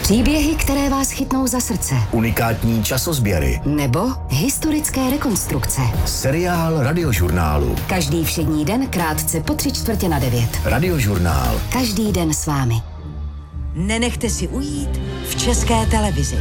Příběhy, které vás chytnou za srdce. Unikátní časozběry. Nebo historické rekonstrukce. Seriál Radiožurnálu. Každý všední den krátce po 8:45. Radiožurnál. Každý den s vámi. Nenechte si ujít v České televizi.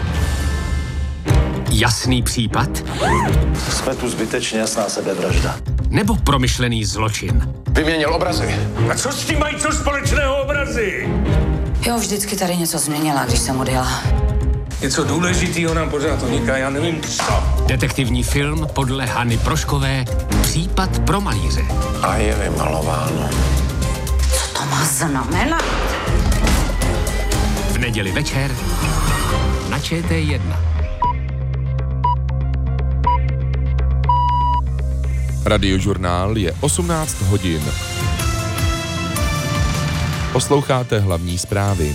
Jasný případ? Jsme tu zbytečně, jasná sebevražda. Nebo promyšlený zločin? Vyměnil obrazy. A co s tím mají co společného obrazy? Jo, vždycky tady něco změnila, když jsem odjela. Něco důležitýho nám pořád uniká, já nevím co. Detektivní film podle Hany Proškové Případ pro malíře. A je vymalováno. Co to má znamenat? V neděli večer na ČT1. Radiožurnál je 18 hodin. Posloucháte hlavní zprávy.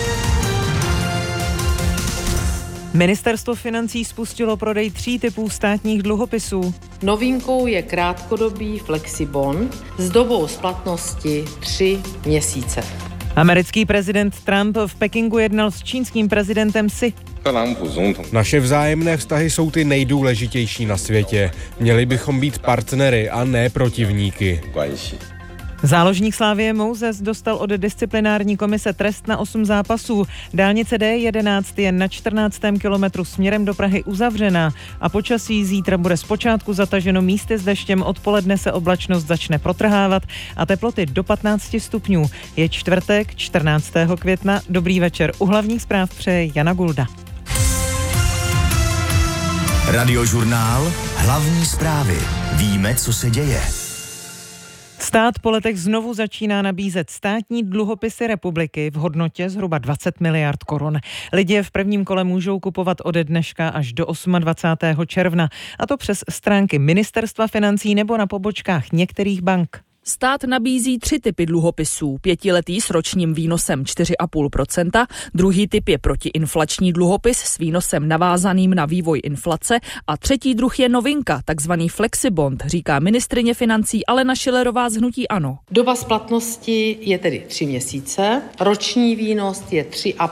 Ministerstvo financí spustilo prodej 3 typů státních dluhopisů. Novinkou je krátkodobý flexibond s dobou splatnosti 3 měsíce. Americký prezident Trump v Pekingu jednal s čínským prezidentem Xi. Naše vzájemné vztahy jsou ty nejdůležitější na světě. Měli bychom být partnery a ne protivníky. Záložník Slavie Moses dostal od disciplinární komise trest na 8 zápasů. Dálnice D11 je na 14. kilometru směrem do Prahy uzavřená a počasí zítra bude zpočátku zataženo místy s deštěm, odpoledne se oblačnost začne protrhávat a teploty do 15 stupňů. Je čtvrtek, 14. května. Dobrý večer. U hlavních zpráv přeje Jana Gulda. Radiožurnál. Hlavní zprávy. Víme, co se děje. Stát po letech znovu začíná nabízet státní dluhopisy republiky v hodnotě zhruba 20 miliard korun. Lidi je v prvním kole můžou kupovat ode dneška až do 28. června, a to přes stránky Ministerstva financí nebo na pobočkách některých bank. Stát nabízí 3 typy dluhopisů. 5letý s ročním výnosem 4,5%, druhý typ je protiinflační dluhopis s výnosem navázaným na vývoj inflace a třetí druh je novinka, takzvaný flexibond, říká ministryně financí Alena Schillerová z hnutí ANO. Doba splatnosti je tedy 3 měsíce, roční výnos je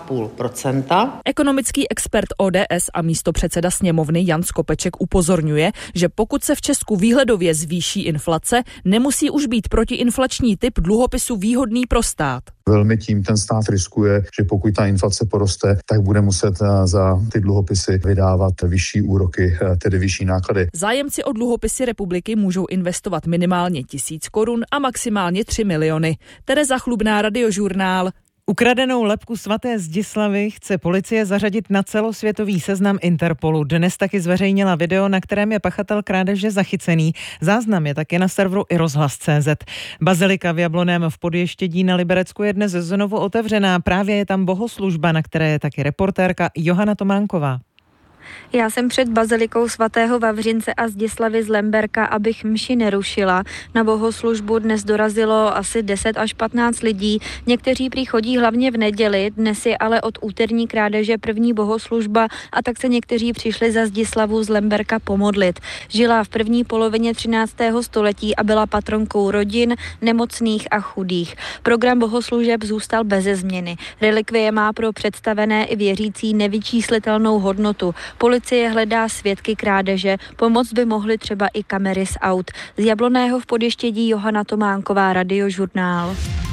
3,5%. Ekonomický expert ODS a místopředseda sněmovny Jan Skopeček upozorňuje, že pokud se v Česku výhledově zvýší inflace, nemusí už být protiinflační typ dluhopisu výhodný pro stát. Velmi tím ten stát riskuje, že pokud ta inflace poroste, tak bude muset za ty dluhopisy vydávat vyšší úroky, tedy vyšší náklady. Zájemci o dluhopisy republiky můžou investovat minimálně 1000 korun a maximálně 3 miliony. Tereza Chlubná, Radiožurnál. Ukradenou lebku svaté Zdislavy chce policie zařadit na celosvětový seznam Interpolu. Dnes taky zveřejnila video, na kterém je pachatel krádeže zachycený. Záznam je taky na serveru iRozhlas.cz. Bazilika v Jablonném v Podještědí na Liberecku je dnes znovu otevřená. Právě je tam bohoslužba, na které je taky reportérka Johana Tománková. Já jsem před bazilikou svatého Vavřince a Zdislavy z Lemberka, abych mši nerušila. Na bohoslužbu dnes dorazilo asi 10 až 15 lidí. Někteří prý chodí hlavně v neděli, dnes je ale od úterní krádeže první bohoslužba a tak se někteří přišli za Zdislavu z Lemberka pomodlit. Žila v první polovině 13. století a byla patronkou rodin, nemocných a chudých. Program bohoslužeb zůstal beze změny. Relikvie má pro představené i věřící nevyčíslitelnou hodnotu. Policie hledá svědky krádeže, pomoct by mohly třeba i kamery z aut. Z Jablonného v Podještědí Johana Tománková, Radiožurnál.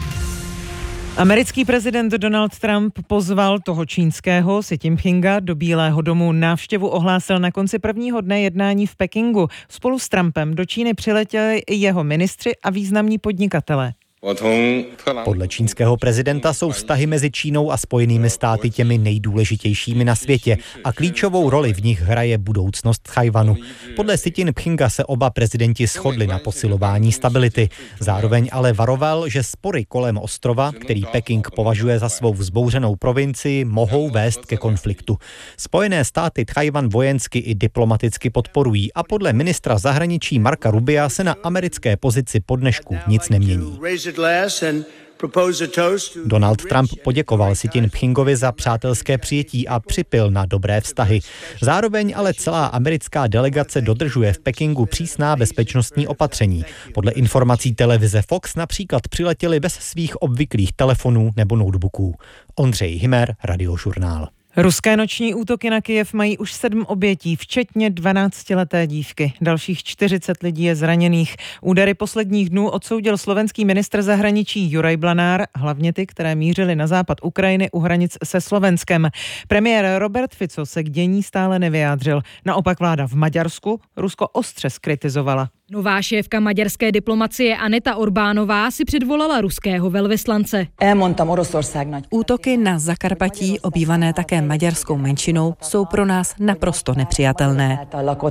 Americký prezident Donald Trump pozval toho čínského Xi Jinpinga do Bílého domu. Návštěvu ohlásil na konci prvního dne jednání v Pekingu. Spolu s Trumpem do Číny přiletěli i jeho ministři a významní podnikatelé. Podle čínského prezidenta jsou vztahy mezi Čínou a Spojenými státy těmi nejdůležitějšími na světě a klíčovou roli v nich hraje budoucnost Tchaj-wanu. Podle Xi Jinpinga se oba prezidenti shodli na posilování stability. Zároveň ale varoval, že spory kolem ostrova, který Peking považuje za svou vzbouřenou provincii, mohou vést ke konfliktu. Spojené státy Tchaj-wan vojensky i diplomaticky podporují a podle ministra zahraničí Marca Rubia se na americké pozici po dnešku nic nemění. Donald Trump poděkoval Xi Jinpingovi za přátelské přijetí a připyl na dobré vztahy. Zároveň ale celá americká delegace dodržuje v Pekingu přísná bezpečnostní opatření. Podle informací televize Fox například přiletěli bez svých obvyklých telefonů nebo notebooků. Ondřej Himer, Radiožurnál. Ruské noční útoky na Kyjev mají už 7 obětí, včetně 12leté dívky. Dalších 40 lidí je zraněných. Údery posledních dnů odsoudil slovenský ministr zahraničí Juraj Blanár, hlavně ty, které mířily na západ Ukrajiny u hranic se Slovenskem. Premiér Robert Fico se k dění stále nevyjádřil. Naopak vláda v Maďarsku Rusko ostře zkritizovala. Nová šéfka maďarské diplomacie Aneta Orbánová si předvolala ruského velvyslance. Útoky na Zakarpatí, obývané také maďarskou menšinou, jsou pro nás naprosto nepřijatelné.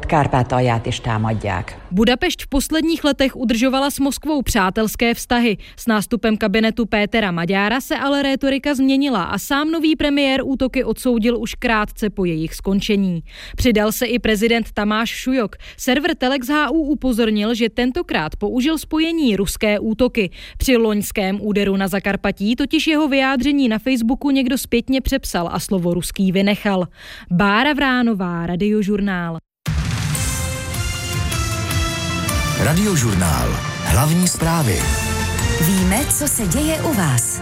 Budapešť v posledních letech udržovala s Moskvou přátelské vztahy. S nástupem kabinetu Pétera Maďára se ale rétorika změnila a sám nový premiér útoky odsoudil už krátce po jejich skončení. Přidal se i prezident Tamáš Šujok. Server Telex.hu upozornil, že tentokrát použil spojení ruské útoky. Při loňském úderu na Zakarpatí totiž jeho vyjádření na Facebooku někdo zpětně přepsal a slovo ruský vynechal. Bára Vránová, Radiožurnál. Radiožurnál. Hlavní zprávy. Víme, co se děje u vás.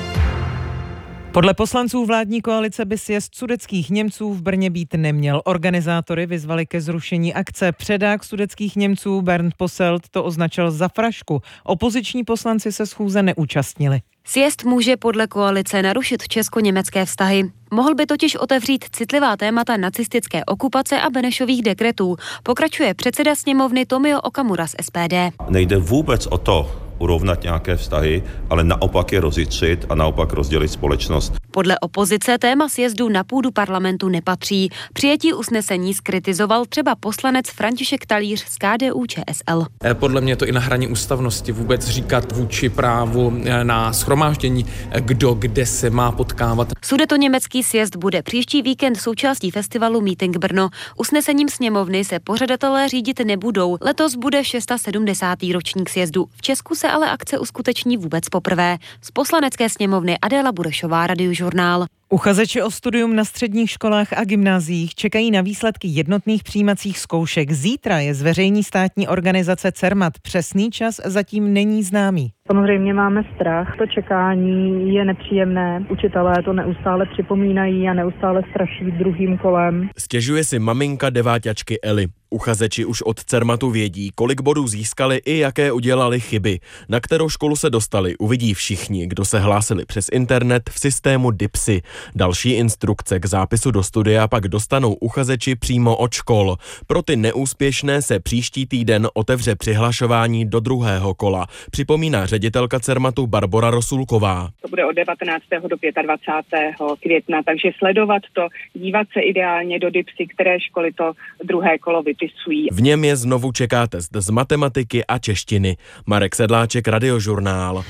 Podle poslanců vládní koalice by sjezd sudetských Němců v Brně být neměl. Organizátory vyzvali ke zrušení akce. Předák sudetských Němců Bernd Posselt to označil za frašku. Opoziční poslanci se schůze neúčastnili. Sjezd může podle koalice narušit česko-německé vztahy. Mohl by totiž otevřít citlivá témata nacistické okupace a Benešových dekretů. Pokračuje předseda sněmovny Tomio Okamura z SPD. Nejde vůbec o to urovnat nějaké vztahy, ale naopak je rozjitřit a naopak rozdělit společnost. Podle opozice téma sjezdu na půdu parlamentu nepatří. Přijetí usnesení zkritizoval třeba poslanec František Talíř z KDU-ČSL. Podle mě je to i na hraně ústavnosti vůbec říkat vůči právu na shromáždění, kdo kde se má potkávat. Sudetoněmecký sjezd bude příští víkend součástí festivalu Meeting Brno. Usnesením sněmovny se pořadatelé řídit nebudou. Letos bude 670. ročník sjezdu. V Česku se ale akce uskuteční vůbec poprvé. Z poslanecké sněmovny Adéla Burešová, Radiožurnál. Uchazeči o studium na středních školách a gymnáziích čekají na výsledky jednotných přijímacích zkoušek. Zítra je zveřejní státní organizace Cermat. Přesný čas zatím není známý. Samozřejmě máme strach, to čekání je nepříjemné. Učitelé to neustále připomínají a neustále straší druhým kolem. Stěžuje si maminka deváťačky Eli. Uchazeči už od Cermatu vědí, kolik bodů získali i jaké udělali chyby. Na kterou školu se dostali, uvidí všichni, kdo se hlásili přes internet v systému DIPSy. Další instrukce k zápisu do studia pak dostanou uchazeči přímo od škol. Pro ty neúspěšné se příští týden otevře přihlašování do druhého kola, připomíná ředitelka Cermatu Barbora Rosulková. To bude od 19. do 25. května, takže sledovat to, dívat se ideálně do DIPSy, které školy to druhé kolo vypisují. V něm je znovu čeká test z matematiky a češtiny. Marek Sedláček, Radiožurnál.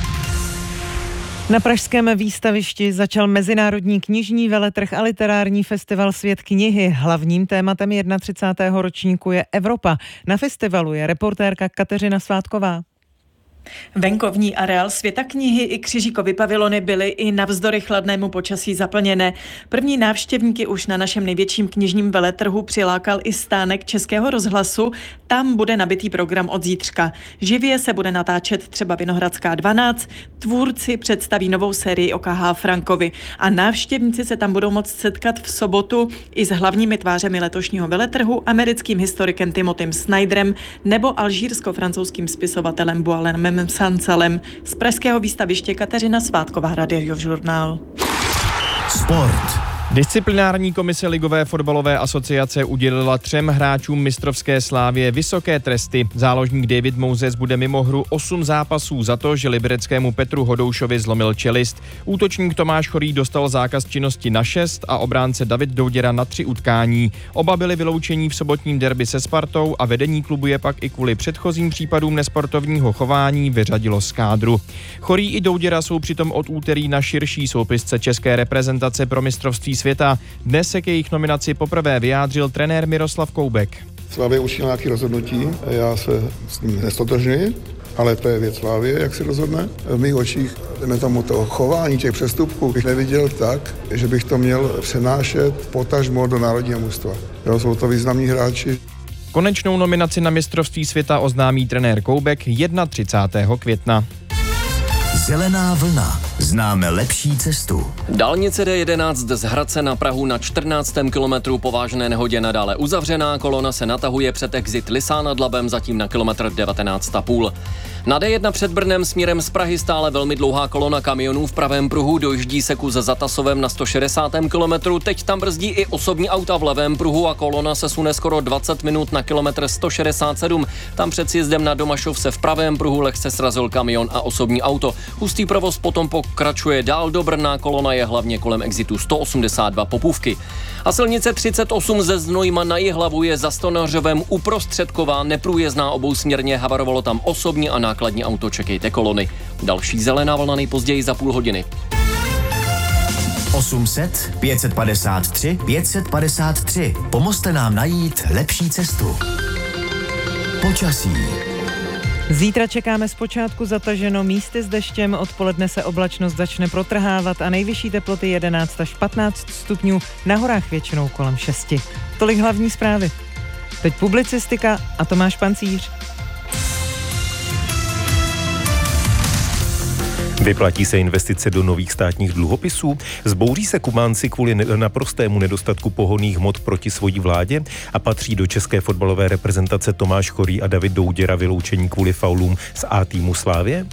Na pražském výstavišti začal mezinárodní knižní veletrh a literární festival Svět knihy. Hlavním tématem 31. ročníku je Evropa. Na festivalu je reportérka Kateřina Svátková. Venkovní areál Světa knihy i Křižíkovy pavilony byly i navzdory chladnému počasí zaplněné. První návštěvníky už na našem největším knižním veletrhu přilákal i stánek Českého rozhlasu. Tam bude nabitý program od zítřka. Živě se bude natáčet třeba Vinohradská 12, tvůrci představí novou sérii o K.H. Frankovi a návštěvníci se tam budou moct setkat v sobotu i s hlavními tvářemi letošního veletrhu, americkým historikem Timothym Snyderem nebo alžírsko-francouzským spisovatelem Boualenem Sansalem. Z pražského výstaviště Kateřina Svátková, Radiožurnál. Sport. Disciplinární komise Ligové fotbalové asociace udělila 3 hráčům mistrovské Slávie vysoké tresty. Záložník David Moses bude mimo hru 8 zápasů za to, že libereckému Petru Hodoušovi zlomil čelist. Útočník Tomáš Chorý dostal zákaz činnosti na 6 a obránce David Douděra na 3 utkání. Oba byli vyloučení v sobotním derby se Spartou a vedení klubu je pak i kvůli předchozím případům nesportovního chování vyřadilo z kádru. Chorý i Douděra jsou přitom od úterý na širší soupisce české reprezentace pro mistrovství světa. Dnes se k jejich nominaci poprvé vyjádřil trenér Miroslav Koubek. Slavě učinil nějaké rozhodnutí, já se s ním nestotožňuji. ale to je věc Slávie, jak se rozhodne. V mých očích, tomu toho chování těch přestupků bych neviděl tak, že bych to měl přenášet potažmo do národního mužstva. Jo, jsou to významní hráči. Konečnou nominaci na mistrovství světa oznámí trenér Koubek 31. května. Zelená vlna. Známe lepší cestu. Dálnice D11 z Hradce na Prahu na 14. kilometru po vážné nehodě nadále uzavřená. Kolona se natahuje před exit Lysá nad Labem, zatím na kilometr 19,5. Na D1 před Brnem směrem z Prahy stále velmi dlouhá kolona kamionů v pravém pruhu, dojíždí se kus za Tasovem na 160. kilometru, teď tam brzdí i osobní auta v levém pruhu a kolona se sune skoro 20 minut na kilometr 167. Tam před sjezdem na Domašov se v pravém pruhu lehce srazil kamion a osobní auto. Hustý provoz potom pokračuje dál do Brna, kolona je hlavně kolem exitu 182 Popůvky. A silnice 38 ze Znojma na Jihlavu je za Stonořovem uprostředková, neprůjezdná obousměrně, havarovalo tam osobní a nákladní auto, čekejte kolony. Další zelená vlna nejpozději za půl hodiny. 800 553 553. Pomozte nám najít lepší cestu. Počasí. Zítra čekáme zpočátku zataženo, místy s deštěm, odpoledne se oblačnost začne protrhávat a nejvyšší teploty 11 až 15 stupňů, na horách většinou kolem 6. Tolik hlavní zprávy. Teď publicistika a Tomáš Pancíř. Vyplatí se investice do nových státních dluhopisů? Zbouří se Kumánci kvůli naprostému nedostatku pohonných hmot proti svojí vládě? A patří do české fotbalové reprezentace Tomáš Chorý a David Douděra vyloučení kvůli faulům z A týmu Slávie?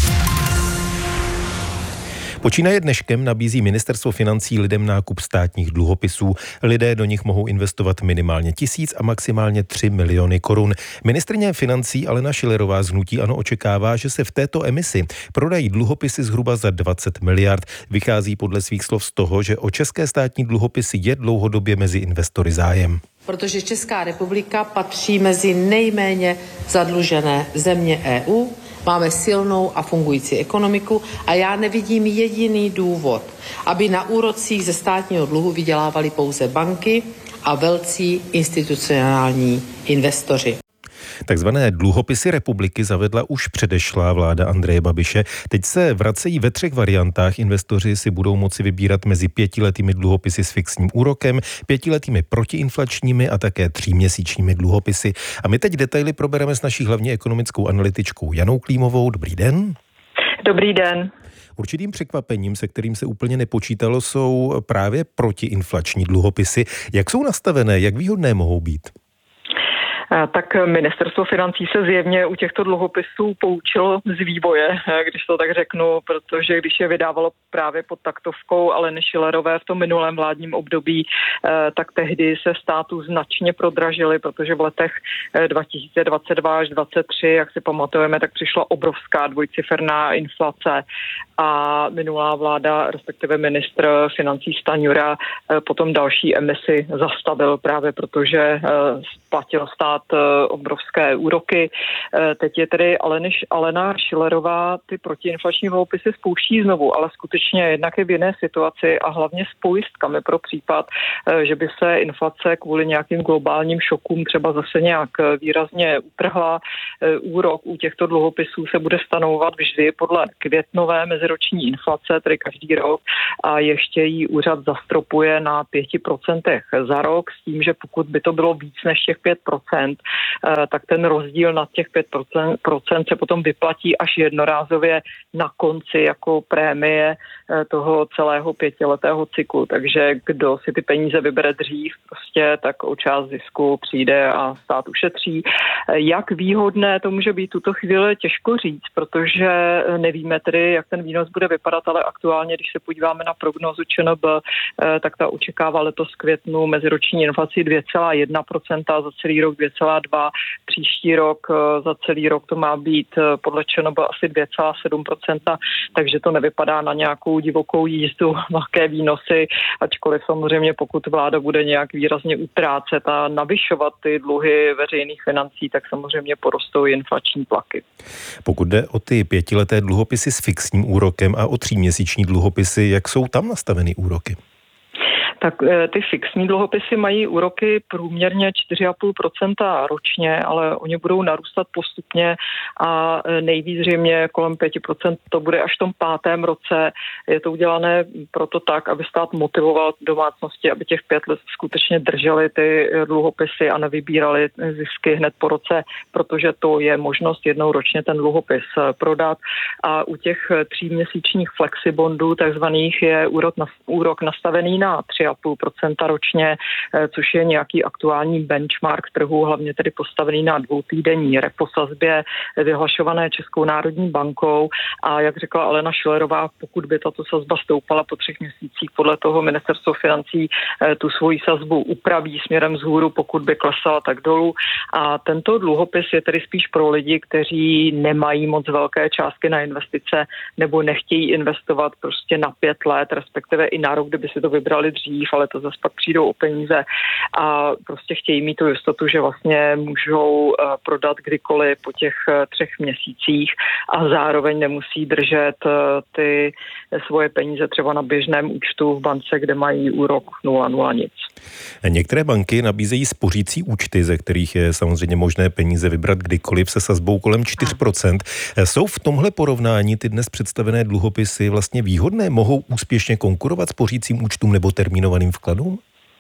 Počínaje dneškem nabízí ministerstvo financí lidem nákup státních dluhopisů. Lidé do nich mohou investovat minimálně 1000 a maximálně 3 miliony korun. Ministryně financí Alena Schillerová z hnutí ANO očekává, že se v této emisi prodají dluhopisy zhruba za 20 miliard. Vychází podle svých slov z toho, že o české státní dluhopisy je dlouhodobě mezi investory zájem. Protože Česká republika patří mezi nejméně zadlužené země EU, máme silnou a fungující ekonomiku a já nevidím jediný důvod, aby na úrocích ze státního dluhu vydělávali pouze banky a velcí institucionální investoři. Takzvané dluhopisy republiky zavedla už předešlá vláda Andreje Babiše. Teď se vracejí ve 3 variantách. Investoři si budou moci vybírat mezi 5letými dluhopisy s fixním úrokem, 5letými protiinflačními a také 3měsíčními dluhopisy. A my teď detaily probereme s naší hlavní ekonomickou analytičkou Janou Klímovou. Dobrý den. Dobrý den. Určitým překvapením, se kterým se úplně nepočítalo, jsou právě protiinflační dluhopisy. Jak jsou nastavené, jak výhodné mohou být? Tak ministerstvo financí se zjevně u těchto dluhopisů poučilo z vývoje, když to tak řeknu, protože když je vydávalo právě pod taktovkou Aleny Schillerové v tom minulém vládním období, tak tehdy se státu značně prodražily, protože v letech 2022 až 2023, jak si pamatujeme, tak přišla obrovská dvojciferná inflace a minulá vláda, respektive ministr financí Stanjura, potom další emisi zastavil právě protože platil stát obrovské úroky. Teď je tedy Alena Schillerová ty protiinflační dluhopisy spouští znovu, ale skutečně jednak je v jiné situaci a hlavně s pojistkami pro případ, že by se inflace kvůli nějakým globálním šokům třeba zase nějak výrazně utrhla. Úrok u těchto dluhopisů se bude stanovovat vždy podle květnové meziroční inflace, tedy každý rok, a ještě ji úřad zastropuje na 5% za rok s tím, že pokud by to bylo víc než těch 5%, tak ten rozdíl nad těch 5% se potom vyplatí až jednorázově na konci jako prémie toho celého 5letého cyklu. Takže kdo si ty peníze vybere dřív, prostě tak o část zisku přijde a stát ušetří. Jak výhodné to může být tuto chvíli, těžko říct, protože nevíme tedy, jak ten výnos bude vypadat, ale aktuálně, když se podíváme na prognózu ČNB, tak ta očekává letos v květnu meziroční inflaci 2,1%, za celý rok 2,2%, příští rok za celý rok to má být podle ČNB asi 2,7%, takže to nevypadá na nějakou divokou jízdu, velké výnosy, ačkoliv samozřejmě pokud vláda bude nějak výrazně utrácet a navyšovat ty dluhy veřejných financí, tak samozřejmě porostou inflační tlaky. Pokud jde o ty 5leté dluhopisy s fixním úrokem a o 3měsíční dluhopisy, jak jsou tam nastaveny úroky? Tak ty fixní dluhopisy mají úroky průměrně 4,5% ročně, ale oni budou narůstat postupně a nejvíc zřejmě kolem 5%. To bude až v tom 5. roce. Je to udělané proto tak, aby stát motivoval domácnosti, aby těch 5 let skutečně drželi ty dluhopisy a nevybírali zisky hned po roce, protože to je možnost jednou ročně ten dluhopis prodat. A u těch 3měsíčních flexibondů takzvaných je úrok nastavený na 3,5% ročně, což je nějaký aktuální benchmark trhu, hlavně tedy postavený na 2týdenní repo sazbě vyhlašované Českou národní bankou. A jak řekla Alena Schillerová, pokud by tato sazba stoupala po 3 měsících, podle toho ministerstvo financí tu svoji sazbu upraví směrem vzhůru, pokud by klesala tak dolů. A tento dluhopis je tedy spíš pro lidi, kteří nemají moc velké částky na investice nebo nechtějí investovat prostě na 5 let, respektive i na rok, kdyby si to vybrali dřív, ale to zase pak přijdou o peníze a prostě chtějí mít tu jistotu, že vlastně můžou prodat kdykoliv po těch 3 měsících a zároveň nemusí držet ty svoje peníze třeba na běžném účtu v bance, kde mají úrok 0,0 nic. Některé banky nabízejí spořící účty, ze kterých je samozřejmě možné peníze vybrat kdykoliv se sazbou kolem 4%. Jsou v tomhle porovnání ty dnes představené dluhopisy vlastně výhodné? Mohou úspěšně konkurovat spořícím účtům nebo termínovaným vkladům?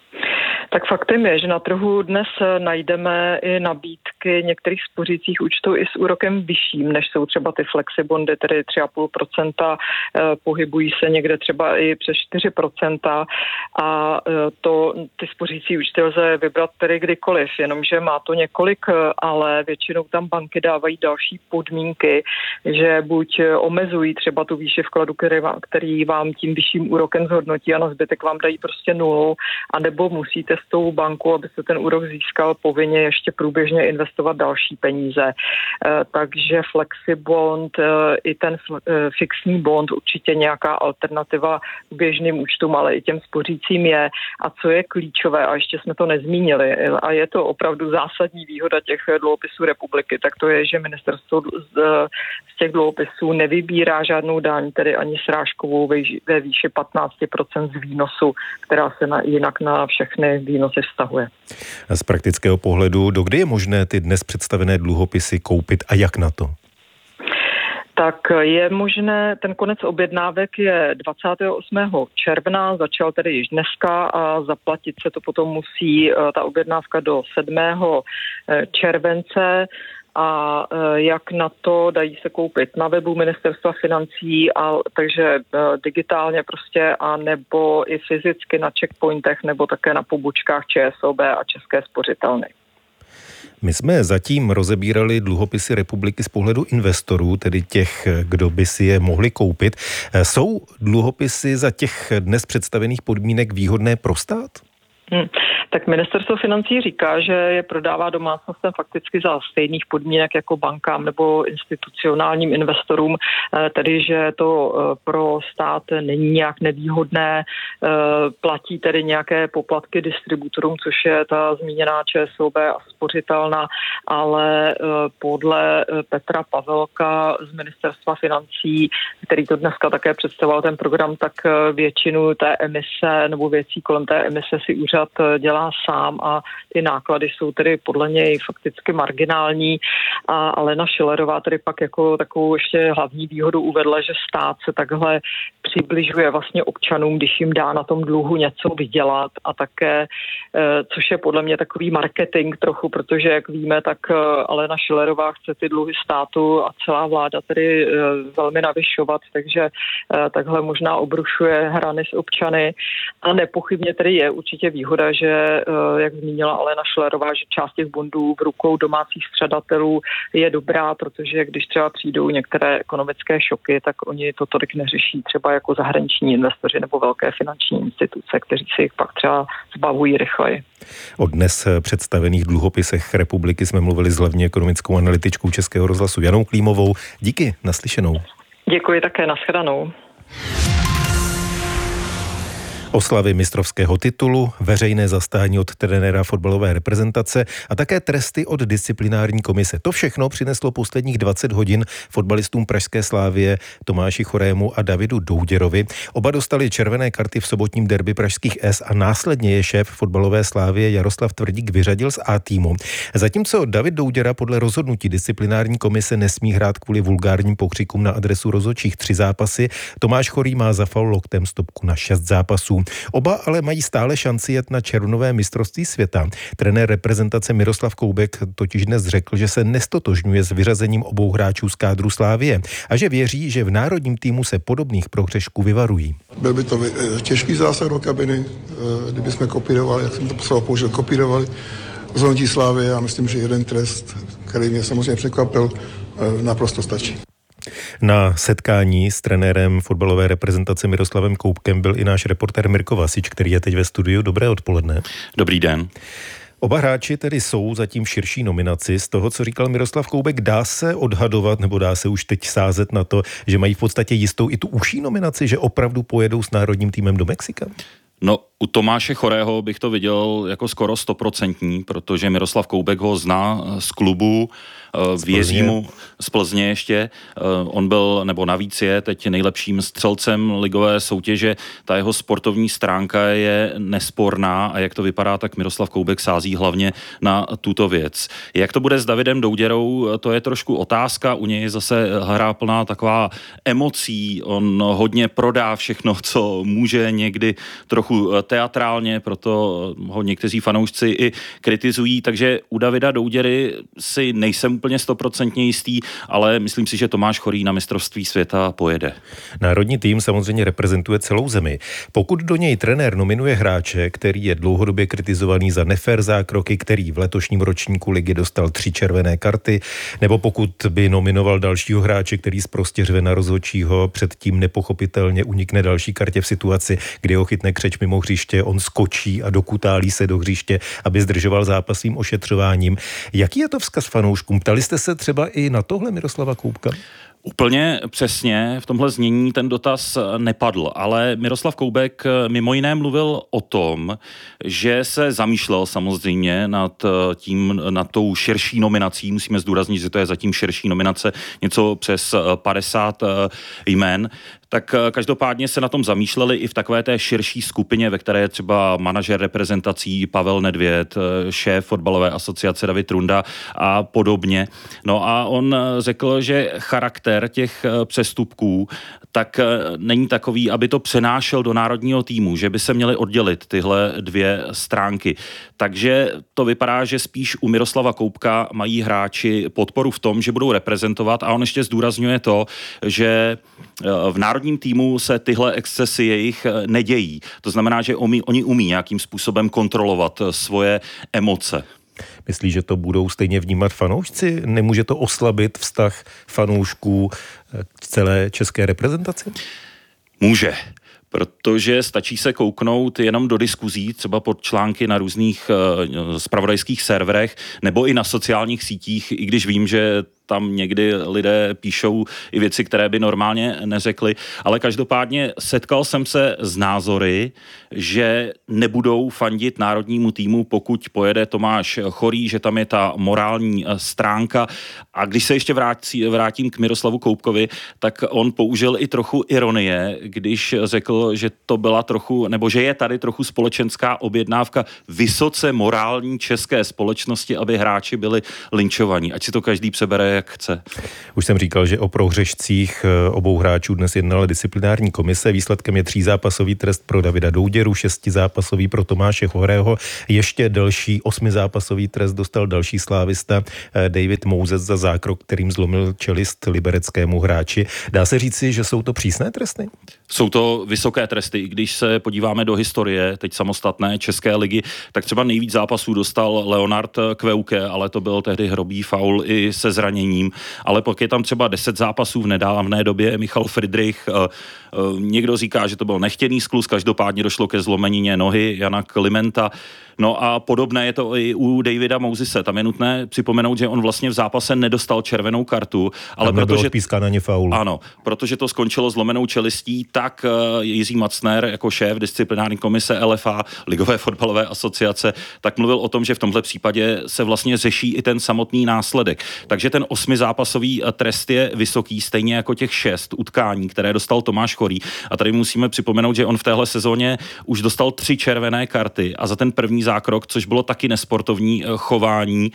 Tak faktem je, že na trhu dnes najdeme i nabídky některých spořících účtů i s úrokem vyšším, než jsou třeba ty flexibondy, tedy 3,5%, pohybují se někde třeba i přes 4% a ty spořící účty lze vybrat tedy kdykoliv, jenomže má to několik, ale většinou tam banky dávají další podmínky, že buď omezují třeba tu výši vkladu, který vám tím vyšším úrokem zhodnotí a na zbytek vám dají prostě 0, anebo musíte s tou banku, abyste ten úrok získal, povinně ještě průběžně investovat další peníze. Takže flexibond i ten fixní bond určitě nějaká alternativa k běžným účtům, ale i těm spořícím je. A co je klíčové, a ještě jsme to nezmínili, a je to opravdu zásadní výhoda těch dluhopisů republiky, tak to je, že ministerstvo z těch dluhopisů nevybírá žádnou daň, tedy ani srážkovou ve výši 15% z výnosu, která se jinak na všechny výnosy vztahuje. Z praktického pohledu, dokdy je možné ty dnes představené dluhopisy koupit a jak na to? Tak je možné, ten konec objednávek je 28. června, začal tedy již dneska a zaplatit se to potom musí ta objednávka do 7. července. A jak na to dají se koupit na webu ministerstva financí, takže digitálně prostě a nebo i fyzicky na checkpointech nebo také na pobočkách ČSOB a České spořitelny. My jsme zatím rozebírali dluhopisy republiky z pohledu investorů, tedy těch, kdo by si je mohli koupit. Jsou dluhopisy za těch dnes představených podmínek výhodné pro stát? Tak ministerstvo financí říká, že je prodává domácnostem fakticky za stejných podmínek jako bankám nebo institucionálním investorům, tedy že to pro stát není nějak nevýhodné, platí tedy nějaké poplatky distributorům, což je ta zmíněná ČSOB a spořitelna, ale podle Petra Pavelka z ministerstva financí, který to dneska také představoval ten program, tak většinu té emise nebo věcí kolem té emise si úřad dělá sám a ty náklady jsou tedy podle něj fakticky marginální. A Alena Schillerová tedy pak jako takovou ještě hlavní výhodu uvedla, že stát se takhle přibližuje vlastně občanům, když jim dá na tom dluhu něco vydělat a také, což je podle mě takový marketing trochu, protože jak víme, tak Alena Schillerová chce ty dluhy státu a celá vláda tedy velmi navyšovat, takže takhle možná obrušuje hrany s občany a nepochybně tedy je určitě výhoda, že jak zmínila Alena Schillerová, že část těch bondů v rukou domácích střadatelů je dobrá, protože když třeba přijdou některé ekonomické šoky, tak oni to tolik neřeší třeba jako zahraniční investoři nebo velké finanční instituce, kteří si jich pak třeba zbavují rychleji. O dnes představených dluhopisech republiky jsme mluvili s hlavní ekonomickou analytičkou Českého rozhlasu Janou Klímovou. Díky, naslyšenou. Děkuji také, nashledanou. Oslavy mistrovského titulu, veřejné zastání od trenéra fotbalové reprezentace a také tresty od disciplinární komise. To všechno přineslo posledních 20 hodin fotbalistům pražské Slávie Tomáši Chorému a Davidu Douděrovi. Oba dostali červené karty v sobotním derby pražských S a následně je šéf fotbalové Slávie Jaroslav Tvrdík vyřadil z A týmu. Zatímco David Douděra podle rozhodnutí disciplinární komise nesmí hrát kvůli vulgárním pokřikům na adresu rozhodčích 3 zápasy, Tomáš Chorý má za faul loktem stopku na 6 zápasů. Oba ale mají stále šanci jet na červnové mistrovství světa. Trenér reprezentace Miroslav Koubek totiž dnes řekl, že se nestotožňuje s vyřazením obou hráčů z kádru Slávie a že věří, že v národním týmu se podobných prohřešků vyvarují. Byl by to těžký zásah do kabiny, kdyby jsme kopírovali, jak jsem to poslal, použil, kopírovali rozhodnutí Slávie a myslím, že jeden trest, který mě samozřejmě překvapil, naprosto stačí. Na setkání s trenérem fotbalové reprezentace Miroslavem Koubkem byl i náš reportér Mirko Vasič, který je teď ve studiu. Dobré odpoledne. Dobrý den. Oba hráči tedy jsou zatím v širší nominaci. Z toho, co říkal Miroslav Koubek, dá se odhadovat, nebo dá se už teď sázet na to, že mají v podstatě jistou i tu užší nominaci, že opravdu pojedou s národním týmem do Mexika? No, u Tomáše Chorého bych to viděl jako skoro 100%, protože Miroslav Koubek ho zná z klubu, věří mu z Plzně ještě. On byl, nebo navíc je teď nejlepším střelcem ligové soutěže. Ta jeho sportovní stránka je nesporná a jak to vypadá, tak Miroslav Koubek sází hlavně na tuto věc. Jak to bude s Davidem Douděrou, to je trošku otázka. U něj je zase hra plná taková emocí. On hodně prodá všechno, co může, někdy trochu teatrálně, proto ho někteří fanoušci i kritizují, takže u Davida Douděry si nejsem úplně 100% jistý, ale myslím si, že Tomáš Chorý na mistrovství světa pojede. Národní tým samozřejmě reprezentuje celou zemi. Pokud do něj trenér nominuje hráče, který je dlouhodobě kritizovaný za nefér zákroky, který v letošním ročníku ligy dostal 3 červené karty, nebo pokud by nominoval dalšího hráče, který sprostě řve na rozhodčího, předtím nepochopitelně unikne další kartě v situaci, kdy ho chytne křeč mimo hřiště, on skočí a dokutálí se do hřiště, aby zdržoval zápas svým ošetřováním. Jaký je to vzkaz fanouškům? Ptali jste se třeba i na tohle Miroslava Koubka? Úplně přesně v tomhle znění ten dotaz nepadl, ale Miroslav Koubek mimo jiné mluvil o tom, že se zamýšlel samozřejmě nad tou širší nominací. Musíme zdůraznit, že to je zatím širší nominace, něco přes 50 jmén. Tak každopádně se na tom zamýšleli i v takové té širší skupině, ve které je třeba manažer reprezentací Pavel Nedvěd, šéf fotbalové asociace David Trunda a podobně. No a on řekl, že charakter těch přestupků tak není takový, aby to přenášel do národního týmu, že by se měly oddělit tyhle 2 stránky. Takže to vypadá, že spíš u Miroslava Koubka mají hráči podporu v tom, že budou reprezentovat a on ještě zdůrazňuje to, že v národním týmu se tyhle excesy jejich nedějí. To znamená, že oni umí nějakým způsobem kontrolovat svoje emoce. Myslí, že to budou stejně vnímat fanoušci? Nemůže to oslabit vztah fanoušků k celé české reprezentaci? Může. Protože stačí se kouknout jenom do diskuzí, třeba pod články na různých zpravodajských serverech nebo i na sociálních sítích, i když vím, že tam někdy lidé píšou i věci, které by normálně neřekli, ale každopádně setkal jsem se s názory, že nebudou fandit národnímu týmu, pokud pojede Tomáš Chorý, že tam je ta morální stránka. A když se ještě vrátím k Miroslavu Koubkovi, tak on použil i trochu ironie, když řekl, že to byla trochu, nebo že je tady trochu společenská objednávka vysoce morální české společnosti, aby hráči byli lynčovaní. Ať si to každý přebere, jak chce. Už jsem říkal, že o prohřešcích obou hráčů dnes jednala disciplinární komise. Výsledkem je 3zápasový trest pro Davida Douděru, 6zápasový pro Tomáše Chorého. Ještě delší 8zápasový trest dostal další slávista David Mouzes za zákrok, kterým zlomil čelist libereckému hráči. Dá se říci, že jsou to přísné tresty? Jsou to vysoké tresty. I když se podíváme do historie, teď samostatné české ligy, tak třeba nejvíc zápasů dostal Leonard Kveuke, ale to byl tehdy hrubý faul i se zraněním. Ale pak je tam třeba 10 zápasů v nedávné době, Michal Friedrich, někdo říká, že to byl nechtěný skluz, každopádně došlo ke zlomenině nohy Jana Klimenta. No a podobné je to i u Davida Mousese. Tam je nutné připomenout, že on vlastně v zápase nedostal červenou kartu, ale protože na ně faul. Ano, protože to skončilo zlomenou čelistí, tak Jiří Macner jako šéf disciplinární komise LFA, Ligové fotbalové asociace, tak mluvil o tom, že v tomhle případě se vlastně řeší i ten samotný následek. Takže ten 8zápasový trest je vysoký, stejně jako těch 6 utkání, které dostal Tomáš Chorý. A tady musíme připomenout, že on v téhle sezóně už dostal 3 červené karty a za ten první zákrok, což bylo taky nesportovní chování,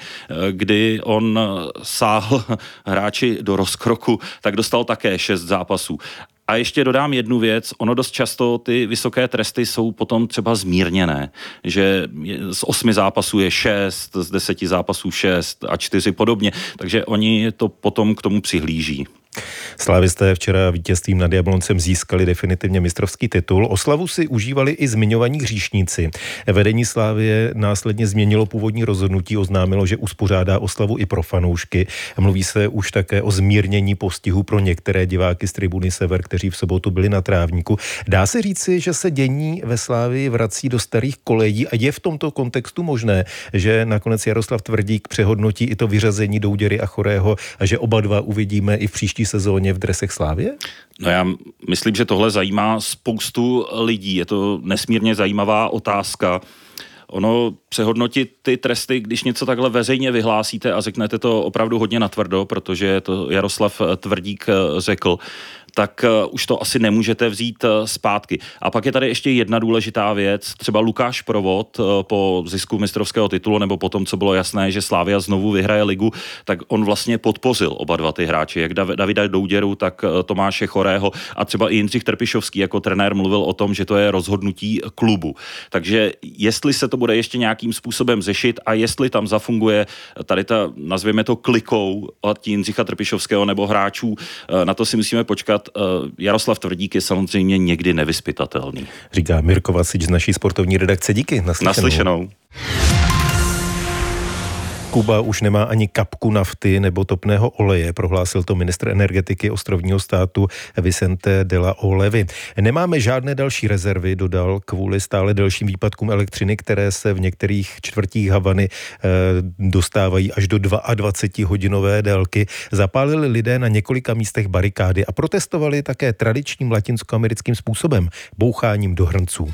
kdy on sáhl hráči do rozkroku, tak dostal také 6 zápasů. A ještě dodám jednu věc, ono dost často ty vysoké tresty jsou potom třeba zmírněné, že z 8 zápasů je 6, z 10 zápasů 6 a 4 podobně, takže oni to potom k tomu přihlíží. Slávisté včera vítězstvím nad Jabloncem získali definitivně mistrovský titul. Oslavu si užívali i zmiňovaní hříšníci. Vedení Slávie následně změnilo původní rozhodnutí, oznámilo, že uspořádá oslavu i pro fanoušky. Mluví se už také o zmírnění postihu pro některé diváky z tribuny Sever, kteří v sobotu byli na trávníku. Dá se říci, že se dění ve Slávii vrací do starých kolejí a je v tomto kontextu možné, že nakonec Jaroslav Tvrdík přehodnotí i to vyřazení Douděry a Chorého a že oba dva uvidíme i v příští sezóně v dresech Slávie? No já myslím, že tohle zajímá spoustu lidí. Je to nesmírně zajímavá otázka. Ono přehodnotit ty tresty, když něco takhle veřejně vyhlásíte a řeknete to opravdu hodně natvrdo, protože to Jaroslav Tvrdík řekl, tak už to asi nemůžete vzít zpátky. A pak je tady ještě jedna důležitá věc. Třeba Lukáš Provod po zisku mistrovského titulu nebo po tom, co bylo jasné, že Slavia znovu vyhraje ligu, tak on vlastně podpořil oba dva ty hráči, jak Davida Douděru, tak Tomáše Chorého a třeba i Jindřich Trpišovský jako trenér mluvil o tom, že to je rozhodnutí klubu. Takže jestli se to bude ještě nějakým způsobem řešit a jestli tam zafunguje tady ta, nazvěme to klikou od Jindřicha Trpišovského nebo hráčů, na to si musíme počkat. Jaroslav Tvrdík je samozřejmě někdy nevyzpytatelný. Říká Mirko Vasič z naší sportovní redakce. Díky. Naslyšenou. Kuba už nemá ani kapku nafty nebo topného oleje, prohlásil to ministr energetiky ostrovního státu Vicente de la Olevy. Nemáme žádné další rezervy, dodal, kvůli stále delším výpadkům elektřiny, které se v některých čtvrtích Havany dostávají až do 22hodinové délky. Zapálili lidé na několika místech barikády a protestovali také tradičním latinskoamerickým způsobem, boucháním do hrnců.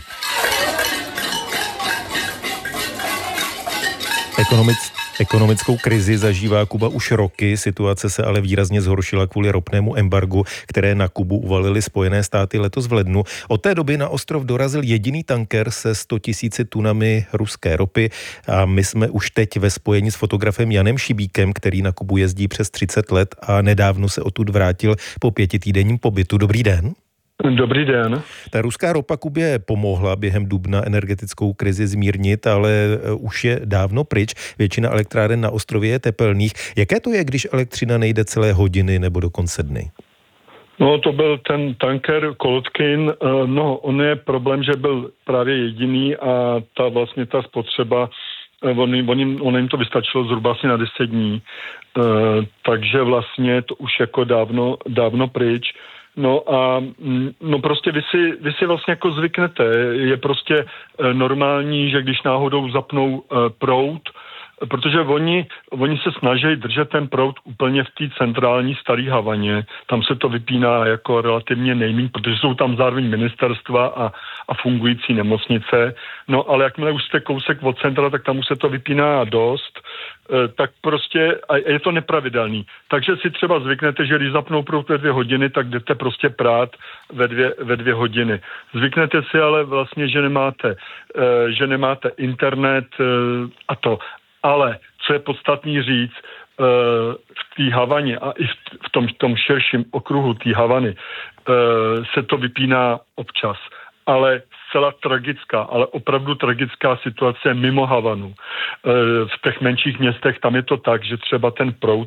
Ekonomickou krizi zažívá Kuba už roky, situace se ale výrazně zhoršila kvůli ropnému embargu, které na Kubu uvalily Spojené státy letos v lednu. Od té doby na ostrov dorazil jediný tanker se 100 000 tunami ruské ropy a my jsme už teď ve spojení s fotografem Janem Šibíkem, který na Kubu jezdí přes 30 let a nedávno se odtud vrátil po 5týdenním pobytu. Dobrý den. Dobrý den. Ta ruská ropa Kubě pomohla během dubna energetickou krizi zmírnit, ale už je dávno pryč. Většina elektráren na ostrově je tepelných. Jaké to je, když elektřina nejde celé hodiny nebo dokonce dny? No, to byl ten tanker Kolotkin. No, on je problém, že byl právě jediný a ta spotřeba, on jim to vystačilo zhruba asi na 10 dní. Takže vlastně to už jako dávno pryč. No a prostě vy si vlastně jako zvyknete. Je prostě normální, že když náhodou zapnou proud, protože oni se snaží držet ten proud úplně v té centrální staré Havaně. Tam se to vypíná jako relativně nejméně, protože jsou tam zároveň ministerstva a fungující nemocnice. No ale jakmile už jste kousek od centra, tak tam už se to vypíná dost. Tak prostě a je to nepravidelný. Takže si třeba zvyknete, že když zapnou proud ve 2 hodiny, tak jdete prostě prát ve 2 hodiny. Zvyknete si ale vlastně, že nemáte internet a to. Ale co je podstatný říct, v té Havaně a i v tom širším okruhu té Havany se to vypíná občas. Ale zcela tragická, ale opravdu tragická situace mimo Havanu. V těch menších městech tam je to tak, že třeba ten proud